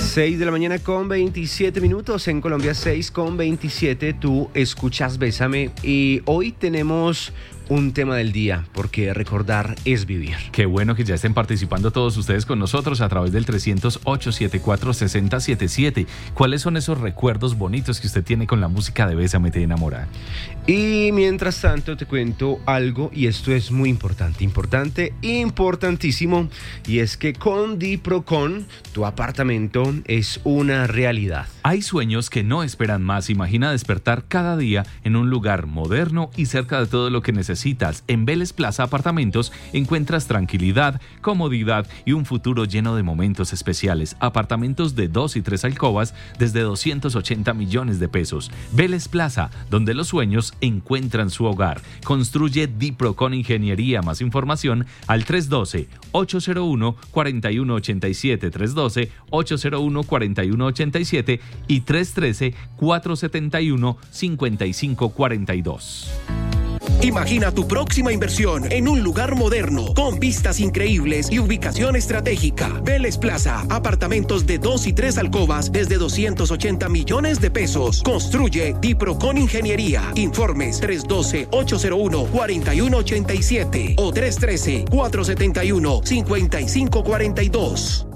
6 de la mañana con 27 minutos, en Colombia 6 con 27, tú escuchas Bésame y hoy tenemos un tema del día, porque recordar es vivir. Qué bueno que ya estén participando todos ustedes con nosotros a través del 300-874-6077. ¿Cuáles son esos recuerdos bonitos que usted tiene con la música de Bésame, te enamora? Y mientras tanto te cuento algo, y esto es muy importantísimo, y es que con Diprocon tu apartamento es una realidad. Hay sueños que no esperan más. Imagina despertar cada día en un lugar moderno y cerca de todo lo que necesitas. En Vélez Plaza Apartamentos encuentras tranquilidad, comodidad y un futuro lleno de momentos especiales. Apartamentos de 2 y 3 alcobas desde 280 millones de pesos. Vélez Plaza, donde los sueños encuentran su hogar. Construye Diprocon Ingeniería. Más información al 312-801-4187, 312-801-4187 y 313-471-5542. Imagina tu próxima inversión en un lugar moderno, con vistas increíbles y ubicación estratégica. Vélez Plaza, apartamentos de 2 y 3 alcobas desde 280 millones de pesos. Construye Diprocon Ingeniería. Informes 312-801-4187 o 313-471-5542.